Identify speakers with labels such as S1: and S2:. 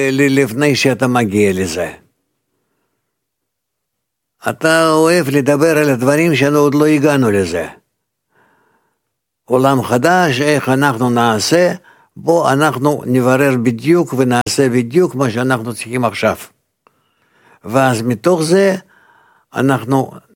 S1: לפני שאתה מגיע לזה. אתה אוהב לדבר על הדברים שאנו עוד לא הגענו לזה. עולם חדש, איך אנחנו נעשה, בוא אנחנו נברר בדיוק ונעשה בדיוק מה שאנחנו צריכים עכשיו. ואז מתוך זה אנחנו